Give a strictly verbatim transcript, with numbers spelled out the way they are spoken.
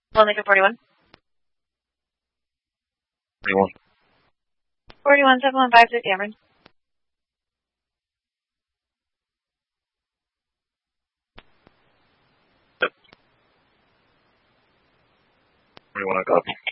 One Lincoln forty-one. forty-one. forty-one, seven one five six, Cameron. Yep. forty-one, I copy.